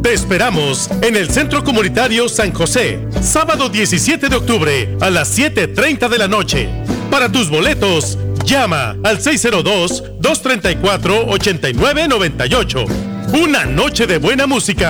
Te esperamos en el Centro Comunitario San José, sábado 17 de octubre a las 7:30 de la noche. Para tus boletos, llama al 602-234-8998. Una noche de buena música